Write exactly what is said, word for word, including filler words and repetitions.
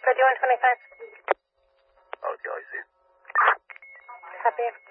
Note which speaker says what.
Speaker 1: Echo, do you want twenty-five?
Speaker 2: Okay, I see.
Speaker 1: Copy.